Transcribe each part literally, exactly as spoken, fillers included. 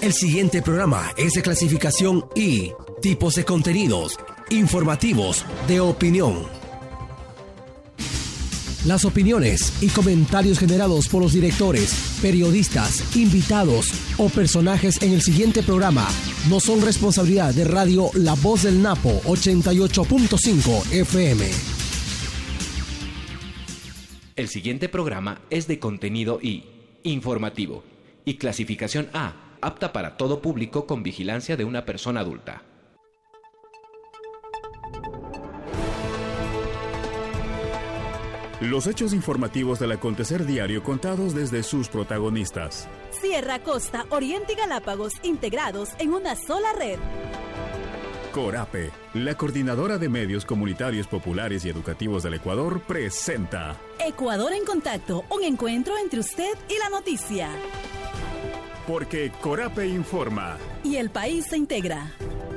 El siguiente programa es de clasificación I, tipos de contenidos, informativos, de opinión. Las opiniones y comentarios generados por los directores, periodistas, invitados o personajes en el siguiente programa no son responsabilidad de Radio La Voz del Napo ochenta y ocho punto cinco F M. El siguiente programa es de contenido I, informativo, y clasificación A, apta para todo público con vigilancia de una persona adulta. Los hechos informativos del acontecer diario contados desde sus protagonistas. Sierra, Costa, Oriente y Galápagos integrados en una sola red. Corape, la coordinadora de medios comunitarios populares y educativos del Ecuador, presenta Ecuador en Contacto, un encuentro entre usted y la noticia. Porque Corape informa. Y el país se integra.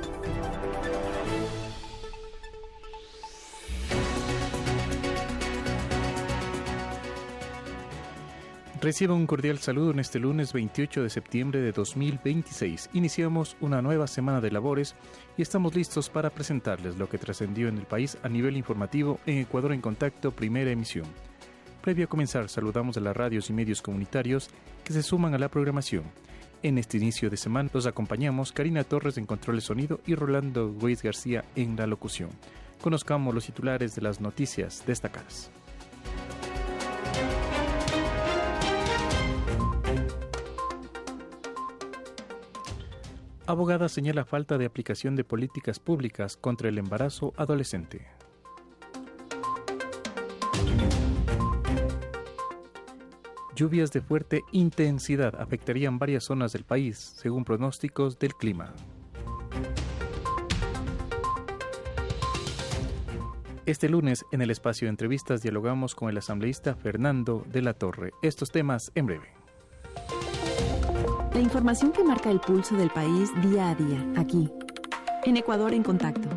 Reciba un cordial saludo en este lunes veintiocho de septiembre de dos mil veintiséis. Iniciamos una nueva semana de labores y estamos listos para presentarles lo que trascendió en el país a nivel informativo en Ecuador en Contacto, primera emisión. Previo a comenzar, saludamos a las radios y medios comunitarios que se suman a la programación. En este inicio de semana los acompañamos Karina Torres en control de sonido y Rolando Ruiz García en la locución. Conozcamos los titulares de las noticias destacadas. Abogada señala falta de aplicación de políticas públicas contra el embarazo adolescente. Lluvias de fuerte intensidad afectarían varias zonas del país, según pronósticos del clima. Este lunes, en el espacio de entrevistas, dialogamos con el asambleísta Fernando de la Torre. Estos temas en breve. La información que marca el pulso del país día a día, aquí, en Ecuador en Contacto.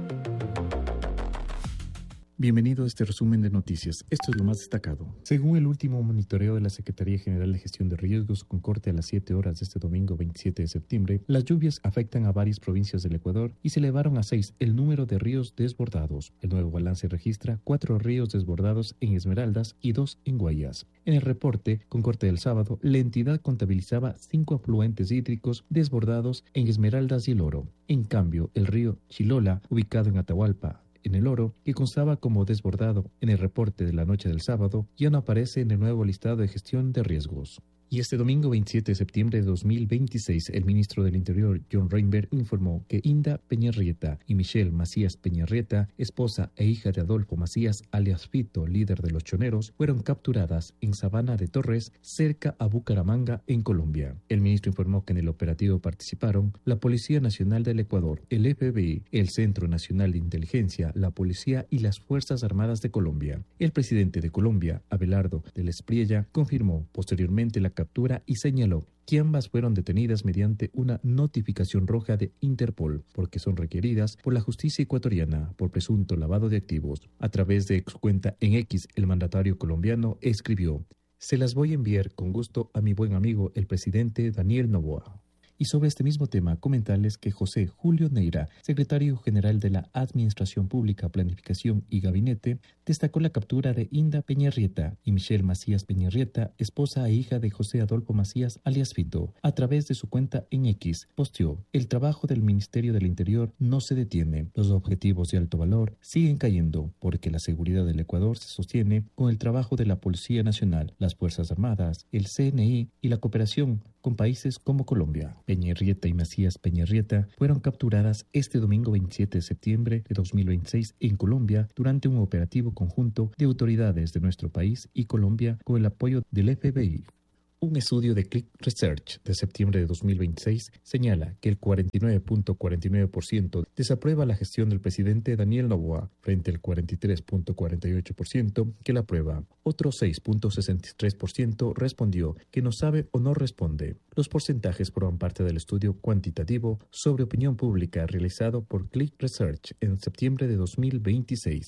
Bienvenido a este resumen de noticias. Esto es lo más destacado. Según el último monitoreo de la Secretaría General de Gestión de Riesgos, con corte a las siete horas de este domingo veintisiete de septiembre, las lluvias afectan a varias provincias del Ecuador y se elevaron a seis el número de ríos desbordados. El nuevo balance registra cuatro ríos desbordados en Esmeraldas y dos en Guayas. En el reporte, con corte del sábado, la entidad contabilizaba cinco afluentes hídricos desbordados en Esmeraldas y El Oro. En cambio, el río Chilola, ubicado en Atahualpa, en El Oro, que constaba como desbordado en el reporte de la noche del sábado, ya no aparece en el nuevo listado de gestión de riesgos. Y este domingo veintisiete de septiembre de dos mil veintiséis, el ministro del Interior, John Reinberg, informó que Inda Peñarrieta y Michelle Macías Peñarrieta, esposa e hija de Adolfo Macías, alias Fito, líder de los choneros, fueron capturadas en Sabana de Torres, cerca a Bucaramanga, en Colombia. El ministro informó que en el operativo participaron la Policía Nacional del Ecuador, el F B I, el Centro Nacional de Inteligencia, la Policía y las Fuerzas Armadas de Colombia. El presidente de Colombia, Abelardo del Espriella, confirmó posteriormente la captura y señaló que ambas fueron detenidas mediante una notificación roja de Interpol, porque son requeridas por la justicia ecuatoriana por presunto lavado de activos. A través de su cuenta en X, el mandatario colombiano escribió: "Se las voy a enviar con gusto a mi buen amigo el presidente Daniel Noboa". Y sobre este mismo tema, comentarles que José Julio Neira, secretario general de la Administración Pública, Planificación y Gabinete, destacó la captura de Inda Peñarrieta y Michelle Macías Peñarrieta, esposa e hija de José Adolfo Macías, alias Fito. A través de su cuenta en X, posteó: "El trabajo del Ministerio del Interior no se detiene. Los objetivos de alto valor siguen cayendo, porque la seguridad del Ecuador se sostiene con el trabajo de la Policía Nacional, las Fuerzas Armadas, el C N I y la cooperación con países como Colombia". Peñarrieta y Macías Peñarrieta fueron capturadas este domingo veintisiete de septiembre de dos mil veintiséis en Colombia durante un operativo conjunto de autoridades de nuestro país y Colombia con el apoyo del F B I. Un estudio de Click Research de septiembre de dos mil veintiséis señala que el cuarenta y nueve punto cuarenta y nueve por ciento desaprueba la gestión del presidente Daniel Noboa, frente al cuarenta y tres punto cuarenta y ocho por ciento que la aprueba. Otro seis punto sesenta y tres por ciento respondió que no sabe o no responde. Los porcentajes forman parte del estudio cuantitativo sobre opinión pública realizado por Click Research en septiembre de dos mil veintiséis.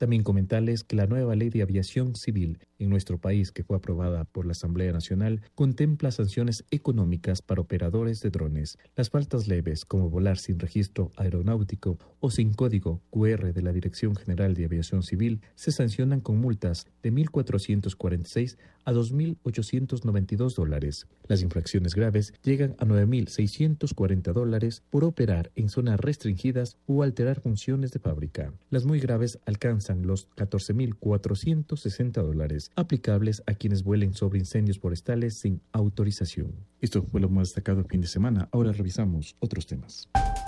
También comentarles que la nueva ley de aviación civil en nuestro país, que fue aprobada por la Asamblea Nacional, contempla sanciones económicas para operadores de drones. Las faltas leves, como volar sin registro aeronáutico o sin código cu erre de la Dirección General de Aviación Civil, se sancionan con multas de mil cuatrocientos cuarenta y seis a dos mil ochocientos noventa y dos dólares. Las infracciones graves llegan a nueve mil seiscientos cuarenta dólares por operar en zonas restringidas o alterar funciones de fábrica. Las muy graves alcanzan los catorce mil cuatrocientos sesenta dólares, aplicables a quienes vuelen sobre incendios forestales sin autorización. Esto fue lo más destacado el fin de semana. Ahora revisamos otros temas.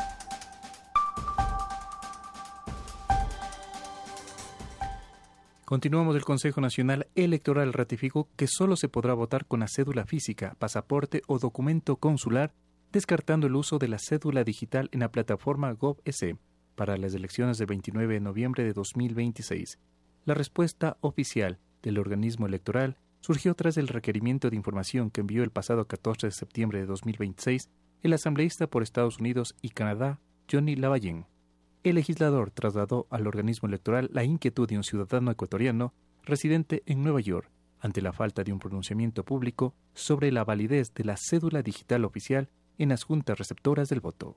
Continuamos. El Consejo Nacional Electoral ratificó que solo se podrá votar con la cédula física, pasaporte o documento consular, descartando el uso de la cédula digital en la plataforma Gov.es para las elecciones del veintinueve de noviembre de dos mil veintiséis. La respuesta oficial del organismo electoral surgió tras el requerimiento de información que envió el pasado catorce de septiembre de dos mil veintiséis el asambleísta por Estados Unidos y Canadá, Johnny Lavallén. El legislador trasladó al organismo electoral la inquietud de un ciudadano ecuatoriano residente en Nueva York ante la falta de un pronunciamiento público sobre la validez de la cédula digital oficial en las juntas receptoras del voto.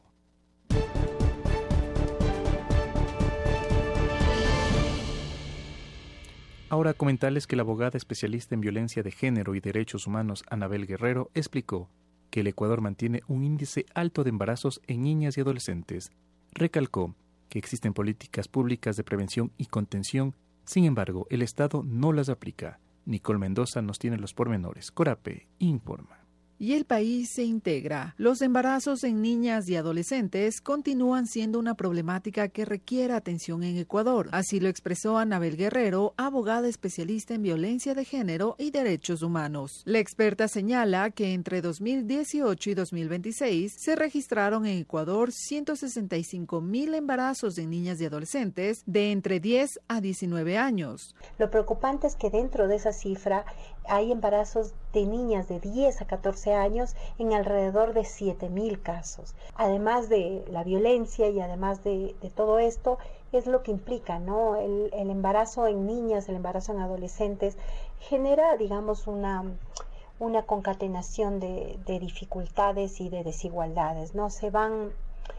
Ahora comentarles que la abogada especialista en violencia de género y derechos humanos Anabel Guerrero explicó que el Ecuador mantiene un índice alto de embarazos en niñas y adolescentes. Recalcó que existen políticas públicas de prevención y contención, sin embargo, el Estado no las aplica. Nicole Mendoza nos tiene los pormenores. Corape informa. Y el país se integra. Los embarazos en niñas y adolescentes continúan siendo una problemática que requiere atención en Ecuador. Así lo expresó Anabel Guerrero, abogada especialista en violencia de género y derechos humanos. La experta señala que entre dos mil dieciocho y dos mil veintiséis se registraron en Ecuador ciento sesenta y cinco mil embarazos en niñas y adolescentes de entre diez a diecinueve años. Lo preocupante es que dentro de esa cifra hay embarazos de niñas de diez a catorce años en alrededor de siete mil casos. Además de la violencia y además de, de todo esto, es lo que implica, ¿no? El, el embarazo en niñas, el embarazo en adolescentes, genera, digamos, una, una concatenación de, de dificultades y de desigualdades, ¿no? Se van,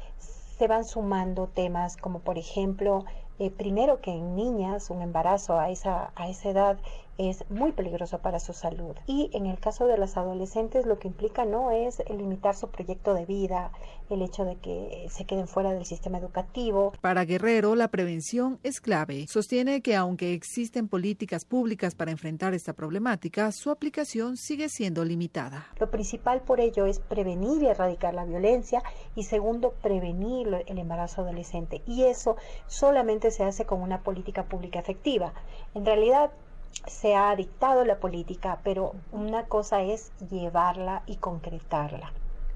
se van sumando temas como, por ejemplo, eh, primero que en niñas un embarazo a esa, a esa edad es muy peligroso para su salud. Y en el caso de las adolescentes lo que implica no es limitar su proyecto de vida, el hecho de que se queden fuera del sistema educativo. Para Guerrero, la prevención es clave. Sostiene que aunque existen políticas públicas para enfrentar esta problemática, su aplicación sigue siendo limitada. Lo principal por ello es prevenir y erradicar la violencia y segundo, prevenir el embarazo adolescente. Y eso solamente se hace con una política pública efectiva. En realidad, se ha dictado la política, pero una cosa es llevarla y concretarla.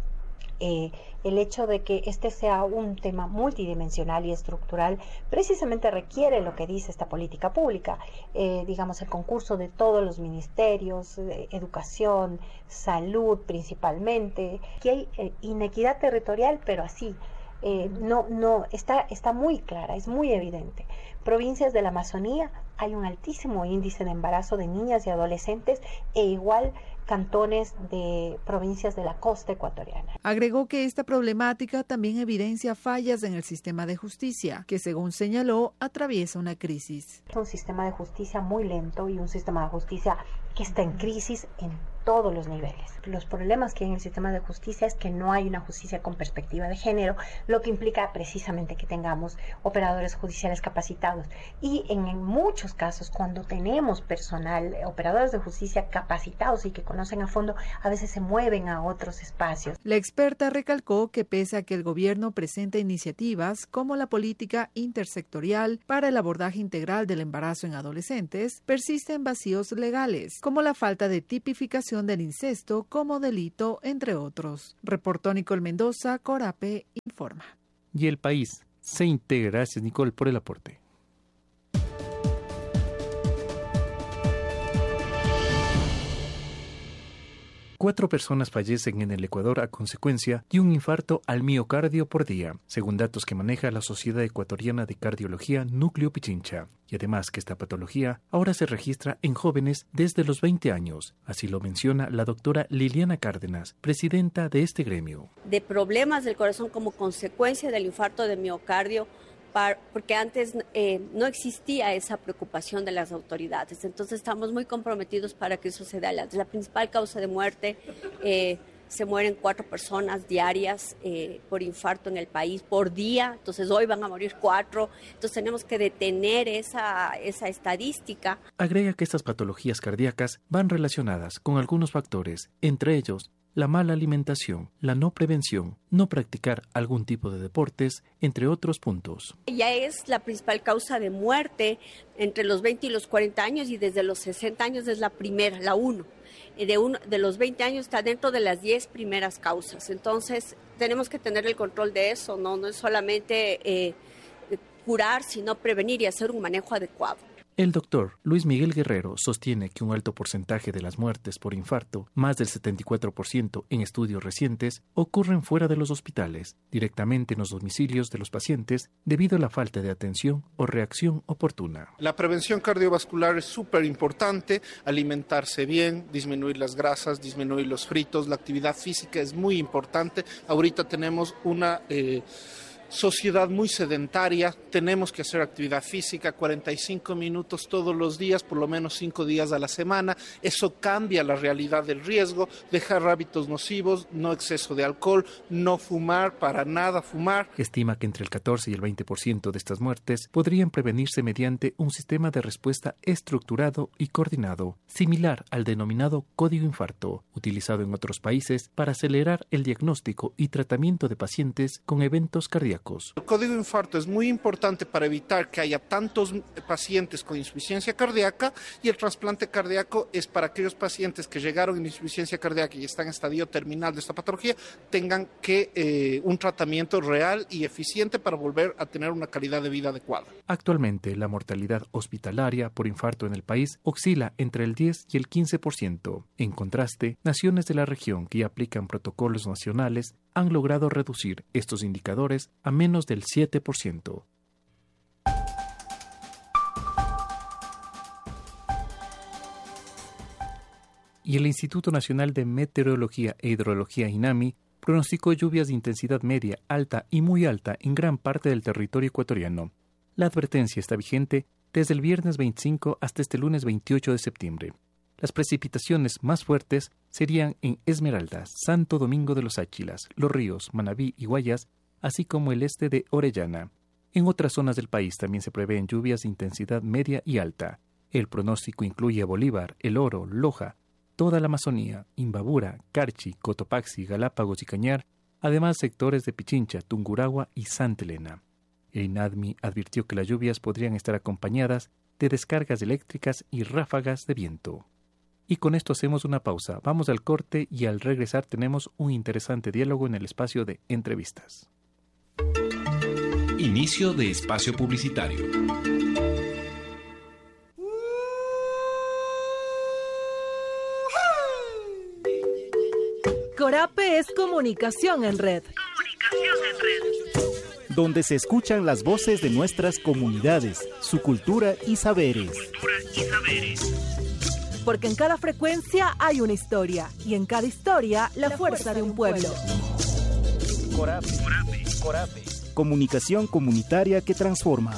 Eh, el hecho de que este sea un tema multidimensional y estructural precisamente requiere lo que dice esta política pública, eh, digamos el concurso de todos los ministerios, eh, educación, salud principalmente, que hay eh, inequidad territorial, pero así, eh, no, no, está, está muy clara, es muy evidente. Provincias de la Amazonía hay un altísimo índice de embarazo de niñas y adolescentes e igual cantones de provincias de la costa ecuatoriana. Agregó que esta problemática también evidencia fallas en el sistema de justicia, que según señaló atraviesa una crisis. Es un sistema de justicia muy lento y un sistema de justicia que está en crisis en todos los niveles. Los problemas que hay en el sistema de justicia es que no hay una justicia con perspectiva de género, lo que implica precisamente que tengamos operadores judiciales capacitados. Y en, en muchos casos, cuando tenemos personal, operadores de justicia capacitados y que conocen a fondo, a veces se mueven a otros espacios. La experta recalcó que pese a que el gobierno presenta iniciativas como la política intersectorial para el abordaje integral del embarazo en adolescentes, persisten vacíos legales, como la falta de tipificación del incesto como delito, entre otros. Reportó Nicole Mendoza, Corape informa. Y el país se integra. Gracias, Nicole, por el aporte. Cuatro personas fallecen en el Ecuador a consecuencia de un infarto al miocardio por día, según datos que maneja la Sociedad Ecuatoriana de Cardiología Núcleo Pichincha. Y además que esta patología ahora se registra en jóvenes desde los veinte años. Así lo menciona la doctora Liliana Cárdenas, presidenta de este gremio. De problemas del corazón como consecuencia del infarto de miocardio, porque antes eh, no existía esa preocupación de las autoridades. Entonces estamos muy comprometidos para que eso se dé adelante. La principal causa de muerte, eh, se mueren cuatro personas diarias eh, por infarto en el país, por día. Entonces hoy van a morir cuatro. Entonces tenemos que detener esa, esa estadística. Agrega que estas patologías cardíacas van relacionadas con algunos factores, entre ellos la mala alimentación, la no prevención, no practicar algún tipo de deportes, entre otros puntos. Ya es la principal causa de muerte entre los veinte y los cuarenta años, y desde los sesenta años es la primera, la uno. De, uno, de los veinte años está dentro de las diez primeras causas. Entonces tenemos que tener el control de eso, no, no es solamente eh, curar, sino prevenir y hacer un manejo adecuado. El doctor Luis Miguel Guerrero sostiene que un alto porcentaje de las muertes por infarto, más del setenta y cuatro por ciento en estudios recientes, ocurren fuera de los hospitales, directamente en los domicilios de los pacientes, debido a la falta de atención o reacción oportuna. La prevención cardiovascular es súper importante, alimentarse bien, disminuir las grasas, disminuir los fritos, la actividad física es muy importante. Ahorita tenemos una Eh, sociedad muy sedentaria, tenemos que hacer actividad física, cuarenta y cinco minutos todos los días, por lo menos cinco días a la semana. Eso cambia la realidad del riesgo, dejar hábitos nocivos, no exceso de alcohol, no fumar, para nada fumar. Estima que entre el catorce y el veinte por ciento de estas muertes podrían prevenirse mediante un sistema de respuesta estructurado y coordinado, similar al denominado código infarto, utilizado en otros países para acelerar el diagnóstico y tratamiento de pacientes con eventos cardíacos. El código infarto es muy importante para evitar que haya tantos pacientes con insuficiencia cardíaca, y el trasplante cardíaco es para aquellos pacientes que llegaron en insuficiencia cardíaca y están en estadio terminal de esta patología, tengan que eh, un tratamiento real y eficiente para volver a tener una calidad de vida adecuada. Actualmente, la mortalidad hospitalaria por infarto en el país oscila entre el diez y el quince por ciento. En contraste, naciones de la región que aplican protocolos nacionales han logrado reducir estos indicadores a menos del siete por ciento. Y el Instituto Nacional de Meteorología e Hidrología INAMI pronosticó lluvias de intensidad media, alta y muy alta en gran parte del territorio ecuatoriano. La advertencia está vigente desde el viernes veinticinco hasta este lunes veintiocho de septiembre. Las precipitaciones más fuertes serían en Esmeraldas, Santo Domingo de los Áchilas, Los Ríos, Manabí y Guayas, así como el este de Orellana. En otras zonas del país también se prevén lluvias de intensidad media y alta. El pronóstico incluye a Bolívar, El Oro, Loja, toda la Amazonía, Imbabura, Carchi, Cotopaxi, Galápagos y Cañar, además sectores de Pichincha, Tungurahua y Santa Elena. El INADMI advirtió que las lluvias podrían estar acompañadas de descargas eléctricas y ráfagas de viento. Y con esto hacemos una pausa. Vamos al corte y al regresar tenemos un interesante diálogo en el espacio de entrevistas. Inicio de espacio publicitario. Corape es comunicación en red. Comunicación en red. Donde se escuchan las voces de nuestras comunidades, su cultura y saberes. Cultura y saberes. Porque en cada frecuencia hay una historia, y en cada historia la, la fuerza, fuerza de un pueblo. Corape, Corape, Corape. Comunicación comunitaria que transforma.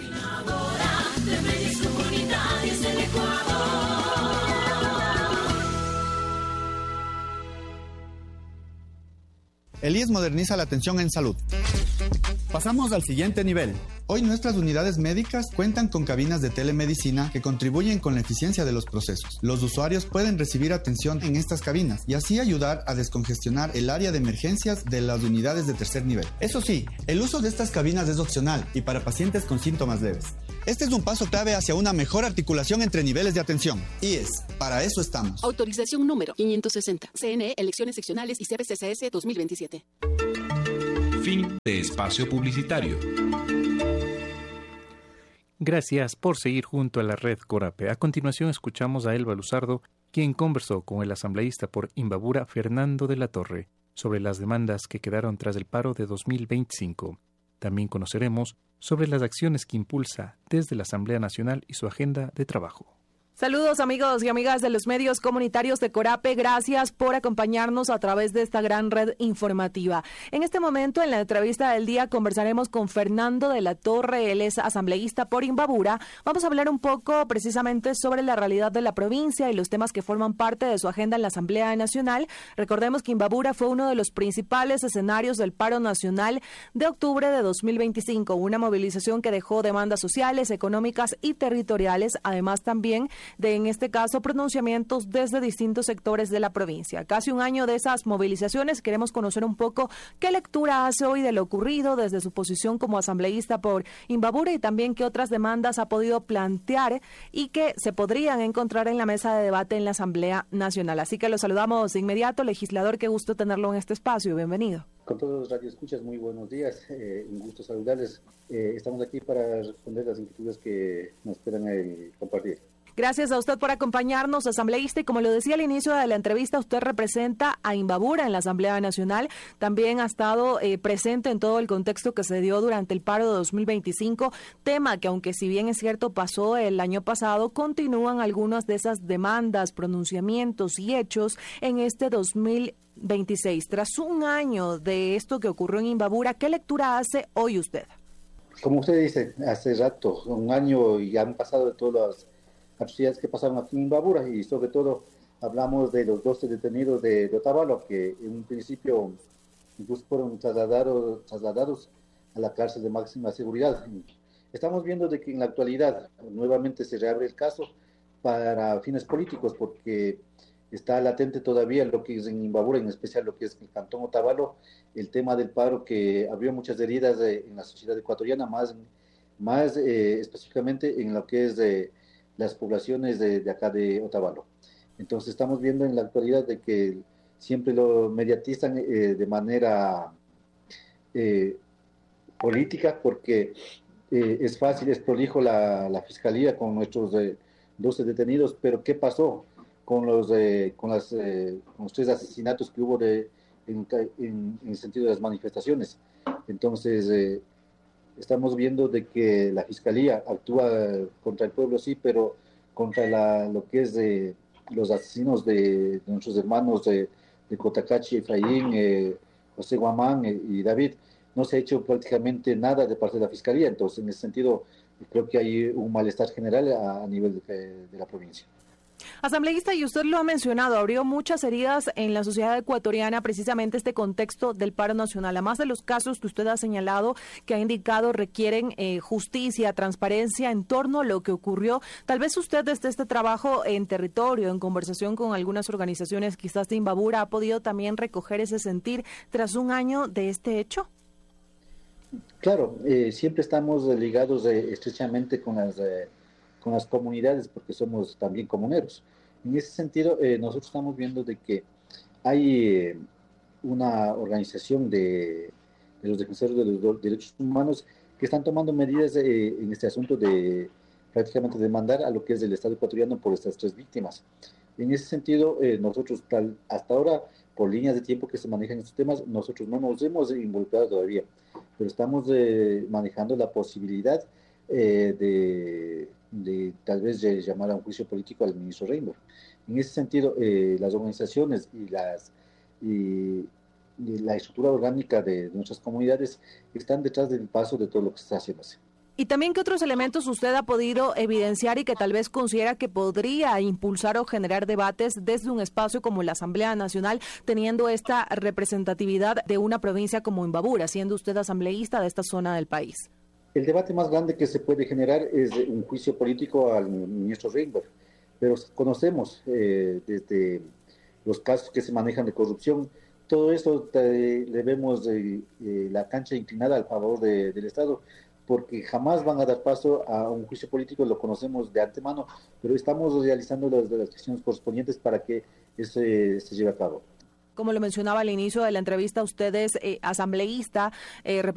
El I E S moderniza la atención en salud. Pasamos al siguiente nivel. Hoy nuestras unidades médicas cuentan con cabinas de telemedicina que contribuyen con la eficiencia de los procesos. Los usuarios pueden recibir atención en estas cabinas y así ayudar a descongestionar el área de emergencias de las unidades de tercer nivel. Eso sí, el uso de estas cabinas es opcional y para pacientes con síntomas leves. Este es un paso clave hacia una mejor articulación entre niveles de atención. I E S, para eso estamos. Autorización número quinientos sesenta. C N E, Elecciones Seccionales y C B C C S dos mil veintisiete. Fin de espacio publicitario. Gracias por seguir junto a la red Corape. A continuación escuchamos a Elba Luzardo quien conversó con el asambleísta por Imbabura, Fernando de la Torre, sobre las demandas que quedaron tras el paro de dos mil veinticinco. También conoceremos sobre las acciones que impulsa desde la Asamblea Nacional y su agenda de trabajo. Saludos amigos y amigas de los medios comunitarios de Corape, gracias por acompañarnos a través de esta gran red informativa. En este momento, en la entrevista del día, conversaremos con Fernando de la Torre, él es asambleísta por Imbabura. Vamos a hablar un poco precisamente sobre la realidad de la provincia y los temas que forman parte de su agenda en la Asamblea Nacional. Recordemos que Imbabura fue uno de los principales escenarios del paro nacional de octubre de dos mil veinticinco, una movilización que dejó demandas sociales, económicas y territoriales, además también de, en este caso, pronunciamientos desde distintos sectores de la provincia. Casi un año de esas movilizaciones, queremos conocer un poco qué lectura hace hoy de lo ocurrido desde su posición como asambleísta por Imbabura y también qué otras demandas ha podido plantear y que se podrían encontrar en la mesa de debate en la Asamblea Nacional. Así que lo saludamos de inmediato. Legislador, qué gusto tenerlo en este espacio. Bienvenido. Con todos los radioescuchas, muy buenos días. Eh, un gusto saludarles. Eh, estamos aquí para responder las inquietudes que nos puedan eh, compartir. Gracias a usted por acompañarnos, asambleísta, y como lo decía al inicio de la entrevista, usted representa a Imbabura en la Asamblea Nacional, también ha estado eh, presente en todo el contexto que se dio durante el paro de dos mil veinticinco, tema que, aunque si bien es cierto pasó el año pasado, continúan algunas de esas demandas, pronunciamientos y hechos en este dos mil veintiséis. Tras un año de esto que ocurrió en Imbabura, ¿qué lectura hace hoy usted? Como usted dice, hace rato, un año, y han pasado de todas las atrocidades que pasaron aquí en Imbabura, y sobre todo hablamos de los doce detenidos de, de Otavalo, que en un principio incluso fueron trasladados, trasladados a la cárcel de máxima seguridad. Estamos viendo de que en la actualidad nuevamente se reabre el caso para fines políticos, porque está latente todavía lo que es en Imbabura, en especial lo que es el cantón Otavalo, el tema del paro que abrió muchas heridas de, en la sociedad ecuatoriana, más, más eh, específicamente en lo que es de las poblaciones de, de acá de Otavalo. Entonces estamos viendo en la actualidad de que siempre lo mediatizan eh, de manera eh, política, porque eh, es fácil, es prolijo la, la fiscalía con nuestros eh, doce detenidos, pero ¿qué pasó con los, eh, con, las, eh, con los tres asesinatos que hubo de, en, en, en el sentido de las manifestaciones? Entonces, eh, estamos viendo de que la Fiscalía actúa contra el pueblo, sí, pero contra la, lo que es de los asesinos de, de nuestros hermanos de, de Cotacachi, Efraín, eh, José Guamán eh, y David, no se ha hecho prácticamente nada de parte de la Fiscalía. Entonces, en ese sentido, creo que hay un malestar general a, a nivel de, de la provincia. Asambleísta, y usted lo ha mencionado, abrió muchas heridas en la sociedad ecuatoriana precisamente este contexto del paro nacional. Además de los casos que usted ha señalado, que ha indicado requieren eh, justicia, transparencia en torno a lo que ocurrió. Tal vez usted desde este trabajo en territorio, en conversación con algunas organizaciones quizás de Imbabura, ha podido también recoger ese sentir tras un año de este hecho. Claro, eh, siempre estamos ligados eh, estrechamente con las... Eh, con las comunidades, porque somos también comuneros. En ese sentido, eh, nosotros estamos viendo de que hay eh, una organización de, de los defensores de los derechos humanos que están tomando medidas eh, en este asunto de prácticamente demandar a lo que es el Estado ecuatoriano por estas tres víctimas. En ese sentido, eh, nosotros tal, hasta ahora, por líneas de tiempo que se manejan estos temas, nosotros no nos hemos involucrado todavía, pero estamos eh, manejando la posibilidad eh, de de tal vez de llamar a un juicio político al ministro Reimberg. En ese sentido, eh, las organizaciones y, las, y, y la estructura orgánica de nuestras comunidades están detrás del paso de todo lo que se está haciendo. Y también, ¿qué otros elementos usted ha podido evidenciar y que tal vez considera que podría impulsar o generar debates desde un espacio como la Asamblea Nacional, teniendo esta representatividad de una provincia como Imbabura, siendo usted asambleísta de esta zona del país? El debate más grande que se puede generar es un juicio político al ministro Reimberg, pero conocemos eh, desde los casos que se manejan de corrupción, todo eso eh, le vemos eh, eh, la cancha inclinada al favor de, del Estado, porque jamás van a dar paso a un juicio político, lo conocemos de antemano, pero estamos realizando las, las acciones correspondientes para que eso eh, se lleve a cabo. Como lo mencionaba al inicio de la entrevista, usted es eh, asambleísta, eh, representante